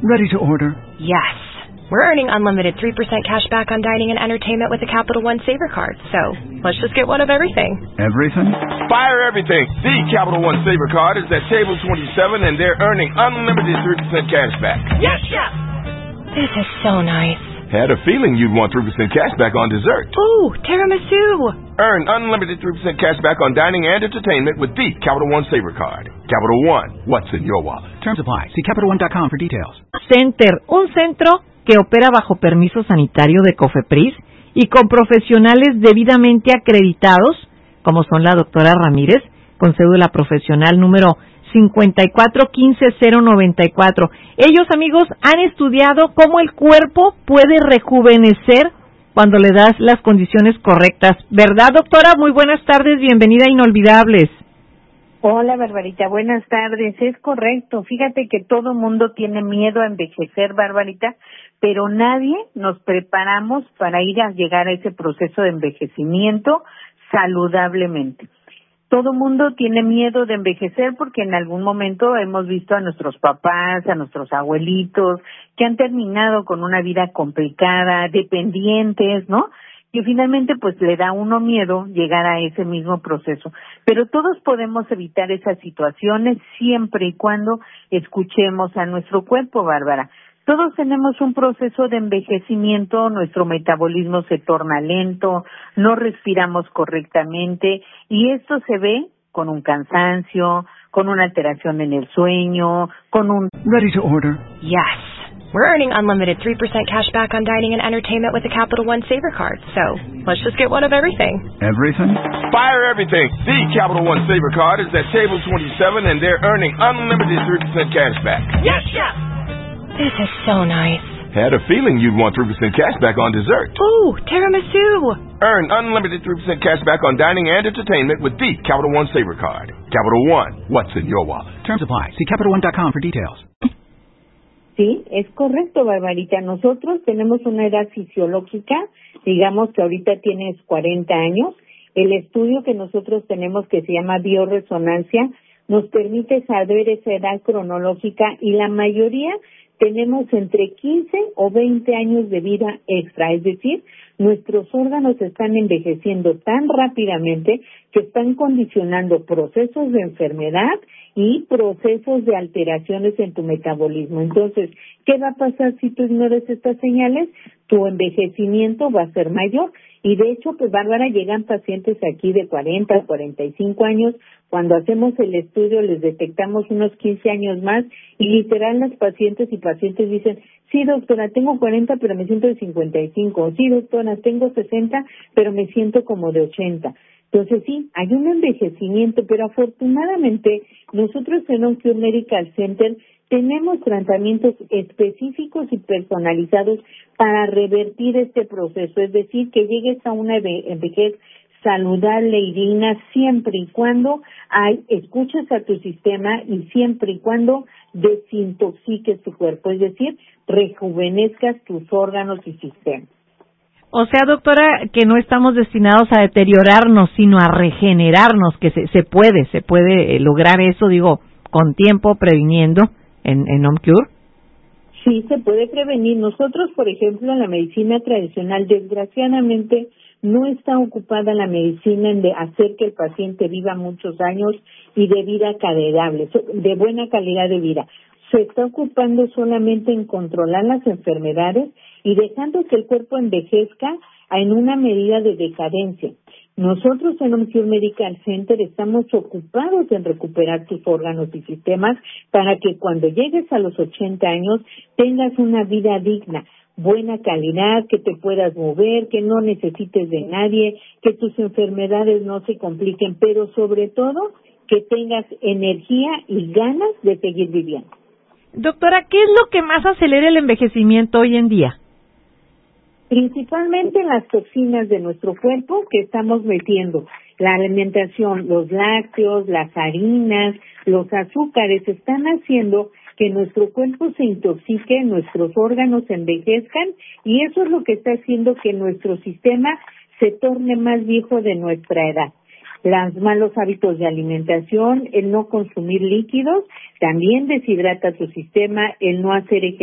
Ready to order. Yes. We're earning unlimited 3% cash back on dining and entertainment with the Capital One Saver Card. So, let's just get one of everything. Everything? Fire everything. The Capital One Saver Card is at table 27 and they're earning unlimited 3% cash back. Yes, Chef! This is so nice. Had a feeling you'd want 3% cash back on dessert. Ooh, tiramisu! Earn unlimited 3% cash back on dining and entertainment with the Capital One Saver Card. Capital One, what's in your wallet? Terms apply. See CapitalOne.com for details. Center, un centro que opera bajo permiso sanitario de COFEPRIS y con profesionales debidamente acreditados, como son la doctora Ramírez, con cédula profesional número 5415094. Ellos, amigos, han estudiado cómo el cuerpo puede rejuvenecer cuando le das las condiciones correctas. ¿Verdad, doctora? Muy buenas tardes, bienvenida a Inolvidables. Hola, Barbarita, buenas tardes. Es correcto. Fíjate que todo mundo tiene miedo a envejecer, Barbarita, pero nadie nos preparamos para ir a llegar a ese proceso de envejecimiento saludablemente. Todo mundo tiene miedo de envejecer porque en algún momento hemos visto a nuestros papás, a nuestros abuelitos, que han terminado con una vida complicada, dependientes, ¿no? Y finalmente pues le da a uno miedo llegar a ese mismo proceso. Pero todos podemos evitar esas situaciones siempre y cuando escuchemos a nuestro cuerpo, Bárbara. Todos tenemos un proceso de envejecimiento, nuestro metabolismo se torna lento, no respiramos correctamente y esto se ve con un cansancio, con una alteración en el sueño, con un... Ready to order. Yes. We're earning unlimited 3% cash back on dining and entertainment with the Capital One Saver Card. So, let's just get one of everything. Everything? Fire everything. The Capital One Saver Card is at table 27 and they're earning unlimited 3% cash back. Yes, Chef! This is so nice. Had a feeling you'd want 3% cash back on dessert. Ooh, tiramisu! Earn unlimited 3% cash back on dining and entertainment with the Capital One Saver Card. Capital One, what's in your wallet? Terms apply. See CapitalOne.com for details. Sí, es correcto, Barbarita. Nosotros tenemos una edad fisiológica, digamos que ahorita tienes 40 años. El estudio que nosotros tenemos que se llama biorresonancia nos permite saber esa edad cronológica y la mayoría tenemos entre 15 o 20 años de vida extra, es decir, nuestros órganos están envejeciendo tan rápidamente que están condicionando procesos de enfermedad y procesos de alteraciones en tu metabolismo. Entonces, ¿qué va a pasar si tú ignoras estas señales? Tu envejecimiento va a ser mayor. Y de hecho, pues Bárbara, llegan pacientes aquí de 40, 45 años. Cuando hacemos el estudio les detectamos unos 15 años más y literal las pacientes y pacientes dicen, sí doctora, tengo 40 pero me siento de 55, sí doctora, tengo 60 pero me siento como de 80. Entonces sí, hay un envejecimiento, pero afortunadamente nosotros en OnCure Medical Center tenemos tratamientos específicos y personalizados para revertir este proceso, es decir, que llegues a una vejez saludable y digna siempre y cuando escuches a tu sistema y siempre y cuando desintoxiques tu cuerpo, es decir, rejuvenezcas tus órganos y sistemas. O sea, doctora, que no estamos destinados a deteriorarnos, sino a regenerarnos, que se puede lograr eso, digo, con tiempo, previniendo en OnCure. Sí, se puede prevenir. Nosotros, por ejemplo, en la medicina tradicional, desgraciadamente, no está ocupada la medicina en de hacer que el paciente viva muchos años y de vida saludable, de buena calidad de vida. Se está ocupando solamente en controlar las enfermedades y dejando que el cuerpo envejezca en una medida de decadencia. Nosotros en OnCure Medical Center estamos ocupados en recuperar tus órganos y sistemas para que cuando llegues a los 80 años tengas una vida digna, buena calidad, que te puedas mover, que no necesites de nadie, que tus enfermedades no se compliquen, pero sobre todo que tengas energía y ganas de seguir viviendo. Doctora, ¿qué es lo que más acelera el envejecimiento hoy en día? Principalmente las toxinas de nuestro cuerpo que estamos metiendo. La alimentación, los lácteos, las harinas, los azúcares están haciendo que nuestro cuerpo se intoxique, nuestros órganos envejezcan y eso es lo que está haciendo que nuestro sistema se torne más viejo de nuestra edad. Los malos hábitos de alimentación, el no consumir líquidos, también deshidrata tu sistema, el no hacer ejercicio.